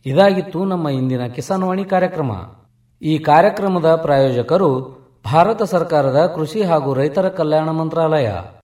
ಇದಾಗಿತ್ತು ನಮ್ಮ ಇಂದಿನ ಕಿಸಾನ್ ವಾಣಿ ಕಾರ್ಯಕ್ರಮ. ಈ ಕಾರ್ಯಕ್ರಮದ ಪ್ರಾಯೋಜಕರು ಭಾರತ ಸರ್ಕಾರದ ಕೃಷಿ ಹಾಗೂ ರೈತರ ಕಲ್ಯಾಣ ಮಂತ್ರಾಲಯ.